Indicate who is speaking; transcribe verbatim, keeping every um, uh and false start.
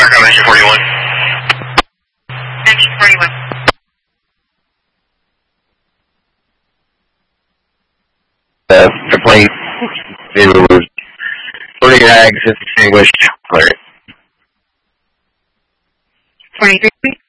Speaker 1: Aircraft engine forty-one.
Speaker 2: Engine forty-one.
Speaker 1: Uh, the plane is forty tags, distinguished, clear.
Speaker 2: twenty-three.